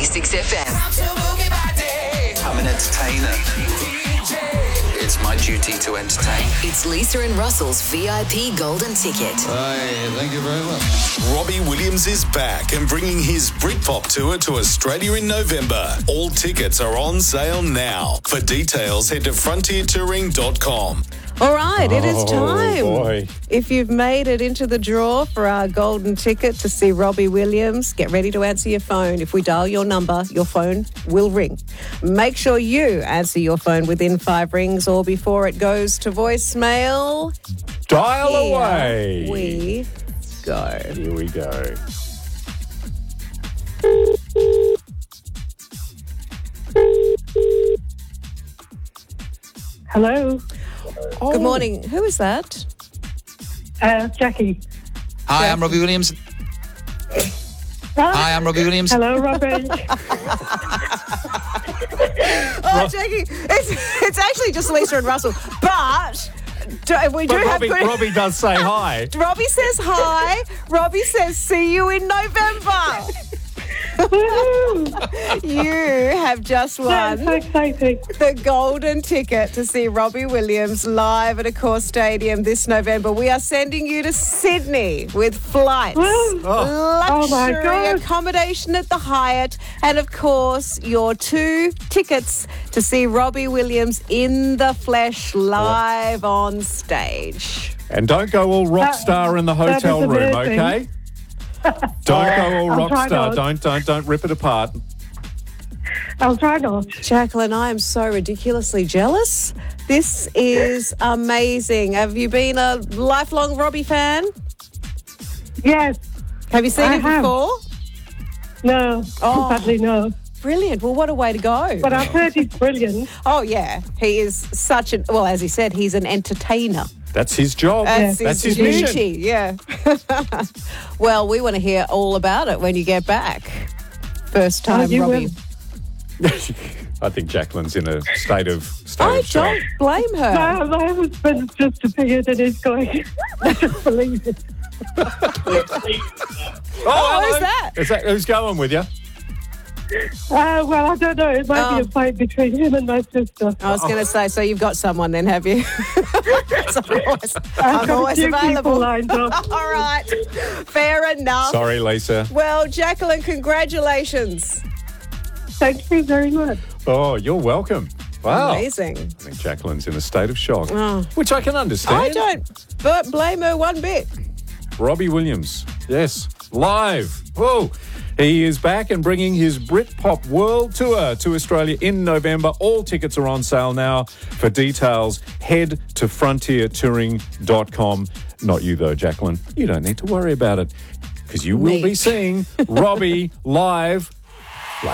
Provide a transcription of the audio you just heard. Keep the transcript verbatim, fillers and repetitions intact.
ninety-six F M. I'm an entertainer. It's my duty to entertain. It's Lisa and Russell's V I P Golden Ticket. Hey, thank you very much. Robbie Williams is back and bringing his Britpop tour to Australia in November. All tickets are on sale now. For details, head to frontier touring dot com. All right, it is time. Oh, boy. If you've made it into the draw for our golden ticket to see Robbie Williams, get ready to answer your phone. If we dial your number, your phone will ring. Make sure you answer your phone within five rings or before it goes to voicemail. Dial Here away. we go. Here we go. Hello, Oh. Good morning. Who is that? uh, Jackie. Hi, I'm Robbie Williams. Hi, I'm Robbie Williams. Hello, Robert. Oh, Jackie, it's, it's actually just Lisa and Russell, but do, we do But have Robbie, good... Robbie does say hi. Robbie says hi. Robbie says see you in November. You have just won That's so exciting. the golden ticket to see Robbie Williams live at Accor Stadium this November. We are sending you to Sydney with flights, Oh. Oh, my luxury God. accommodation at the Hyatt, and of course your two tickets to see Robbie Williams in the flesh live on stage. And don't go all rock That- star in the that hotel is room, amazing. okay? Don't go all I'll rock try star. not. Don't, don't, don't rip it apart. I'll try not. Jacqueline, I am so ridiculously jealous. This is amazing. Have you been a lifelong Robbie fan? Yes. Have you seen I him have. before? No. Oh. Sadly, no. Brilliant. Well, what a way to go. But I've heard he's brilliant. Oh, yeah. He is such an, well, as he said, he's an entertainer. That's his job. That's That's his, his mission. duty, yeah. Well, we want to hear all about it when you get back. First Oh, time, you Robbie. will. I think Jacqueline's in a state of state I of shock. don't blame her. My, my husband's just appeared and he's going, I just believe it. Oh, Oh, who's hello. that? Is that who's going with you? Uh, well, I don't know. It might Oh. be a fight between him and my sister. I was going to say, so you've got someone then, have you? So I'm always, I've I'm got always a few people available. lined up. All right. Fair enough. Sorry, Lisa. Well, Jacqueline, congratulations. Thank you very much. Oh, you're welcome. Wow. Amazing. I think Jacqueline's in a state of shock, Oh. which I can understand. I don't but blame her one bit. Robbie Williams, yes, live. Whoa. He is back and bringing his Britpop World Tour to Australia in November. All tickets are on sale now. For details, head to frontier touring dot com. Not you, though, Jacqueline. You don't need to worry about it because you will Me. be seeing Robbie live